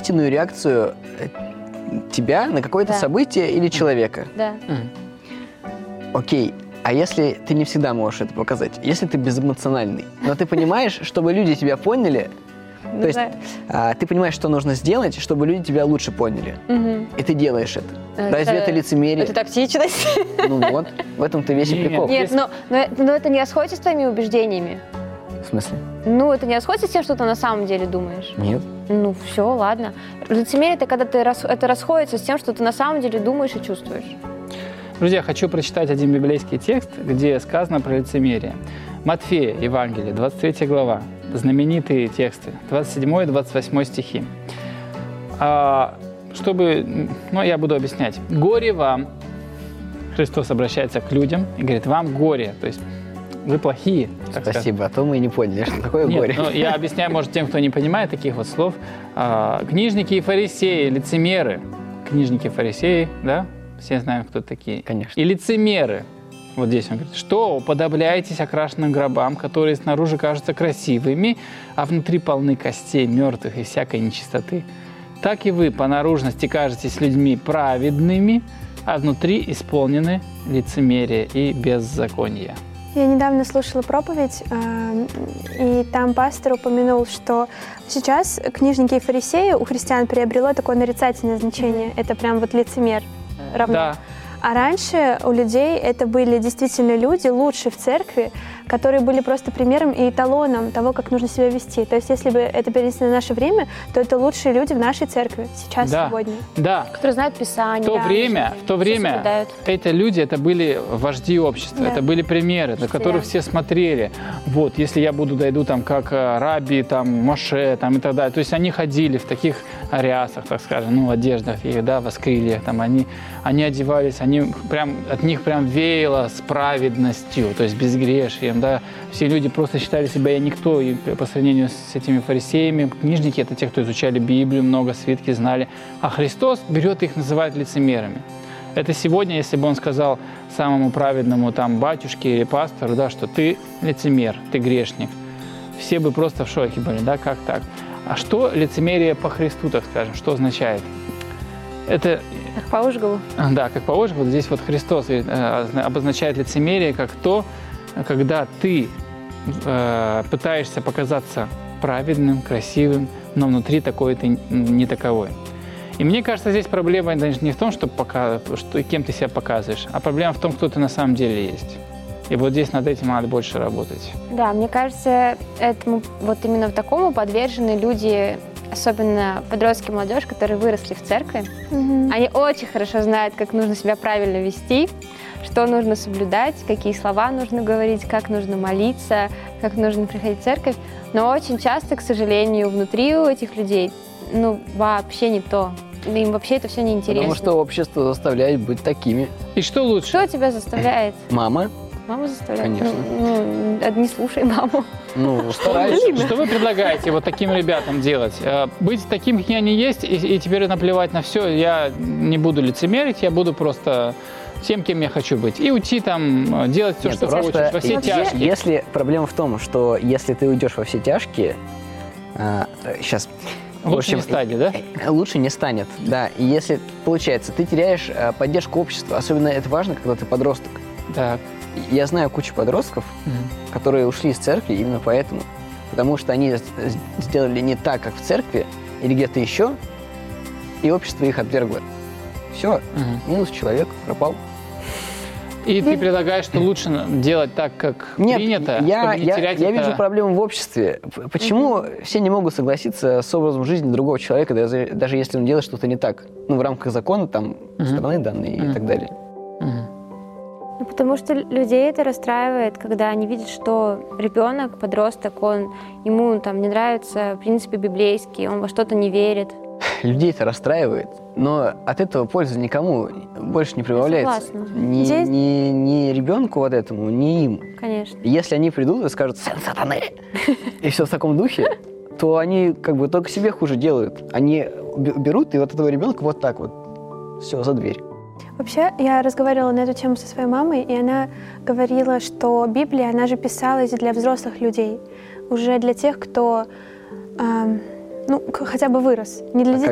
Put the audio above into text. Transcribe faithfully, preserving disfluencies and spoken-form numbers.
истинную реакцию тебя на какое-то Да. событие или человека. Да. Окей, а если ты не всегда можешь это показать? Если ты безэмоциональный, но ты понимаешь, чтобы люди тебя поняли, Ну то есть да. а, ты понимаешь, что нужно сделать, чтобы люди тебя лучше поняли, Мгм. и ты делаешь это. Это- Разве это лицемерие? Это токсичность. Ну вот, в этом-то весь и Нет. прикол. Нет, но, но, но это не расходится с твоими убеждениями. В смысле? Ну, это не расходится с тем, что ты на самом деле думаешь. Нет. Ну, все, ладно. Лицемерие — это когда ты рас... это расходится с тем, что ты на самом деле думаешь и чувствуешь. Друзья, хочу прочитать один библейский текст, где сказано про лицемерие. Матфея, Евангелие, двадцать третья глава, знаменитые тексты, двадцать седьмой и двадцать восьмой стихи. А, чтобы, ну, я буду объяснять. «Горе вам». Христос обращается к людям и говорит: «Вам горе». То есть вы плохие. так сказать. Спасибо, а то мы и не поняли, что такое Нет, горе. ну, я объясняю, может, тем, кто не понимает таких вот слов. А, книжники и фарисеи, лицемеры. Книжники и фарисеи, да? Все знаем, кто такие. Конечно. И лицемеры. Вот здесь он говорит: что уподобляетесь окрашенным гробам, которые снаружи кажутся красивыми, а внутри полны костей мертвых и всякой нечистоты. Так и вы по наружности кажетесь людьми праведными, а внутри исполнены лицемерие и беззаконие. Я недавно слушала проповедь, э, и там пастор упомянул, что сейчас книжники и фарисеи у христиан приобрело такое нарицательное значение. Это прям вот лицемер равно. Да. А раньше у людей это были действительно люди, лучшие в церкви, которые были просто примером и эталоном того, как нужно себя вести. То есть если бы это перенести на наше время, то это лучшие люди в нашей церкви сейчас, Да. сегодня. Да. Которые знают Писание. В то да, время, в то все время соблюдают. эти люди, это были вожди общества, Да. это были примеры, на которых все смотрели. Вот, если я буду, дойду там, как э, Раби, там, Моше, там, и так далее. То есть они ходили в таких рясах, так скажем, ну, одеждах их, да, воскрильях, там, они, они одевались, они прям, от них прям веяло с праведностью, то есть безгрешием, да. Все люди просто считали себя никто, и по сравнению с этими фарисеями. Книжники — это те, кто изучали Библию, много свитки знали. А Христос берет их, называет лицемерами. Это сегодня, если бы он сказал самому праведному там батюшке или пастору, да, что ты лицемер, ты грешник, все бы просто в шоке были, да, как так? А что лицемерие по Христу, так скажем, что означает? Это, Как по Ожегову. да, как по Ожегову, здесь вот Христос э, обозначает лицемерие как то, когда ты э, пытаешься показаться праведным, красивым, но внутри такой ты не таковой. И мне кажется, здесь проблема даже не в том, что, пока, что кем ты себя показываешь, а проблема в том, кто ты на самом деле есть. И вот здесь над этим надо больше работать. Да, мне кажется, этому вот именно такому подвержены люди, особенно подростки и молодежь, которые выросли в церкви. Мгм. Они очень хорошо знают, как нужно себя правильно вести, что нужно соблюдать, какие слова нужно говорить, как нужно молиться, как нужно приходить в церковь. Но очень часто, к сожалению, внутри у этих людей ну вообще не то. Им вообще это все неинтересно. Потому что общество заставляет быть такими. И что лучше? Что тебя заставляет? Мама, Маму заставляет? Конечно. Ну, ну, не слушай маму. ну, старайся. Что вы предлагаете вот таким ребятам делать? Э, Быть таким, какие они есть, и, и теперь наплевать на все. Я не буду лицемерить, я буду просто тем, кем я хочу быть. И уйти там, делать все, Нет, что просто хочешь, во все вообще, тяжкие. Если проблема в том, что если ты уйдешь во все тяжкие, а, сейчас... Лучше не станет, да? Лучше не станет, да. И если, получается, ты теряешь а, поддержку общества, особенно это важно, когда ты подросток. Так. Я знаю кучу подростков, Мгм. которые ушли из церкви именно поэтому. Потому что они с- сделали не так, как в церкви, или где-то еще, и общество их отвергло. Все, Мгм. минус человек, пропал. И ты предлагаешь, что лучше делать так, как Нет, принято, я, чтобы не я, терять я это... вижу проблему в обществе. П- Почему все не могут согласиться с образом жизни другого человека, даже, даже если он делает что-то не так? Ну, в рамках закона, там, Мгм. страны данные Мгм. и так далее. Мгм. Ну, потому что людей это расстраивает, когда они видят, что ребенок, подросток, он, ему там не нравится, в принципе, библейский, он во что-то не верит. Людей это расстраивает, но от этого пользы никому больше не прибавляется. согласна. Ни, Здесь- ни, ни ребенку вот этому, ни им. Конечно. И если они придут и скажут «сын сатаны» и все в таком духе, то они как бы только себе хуже делают. Они б- берут и вот этого ребенка вот так вот, все, за дверь. Вообще, я разговаривала на эту тему со своей мамой, и она говорила, что Библия, она же писалась для взрослых людей, уже для тех, кто, эм, ну, к- хотя бы вырос. Не для А детей.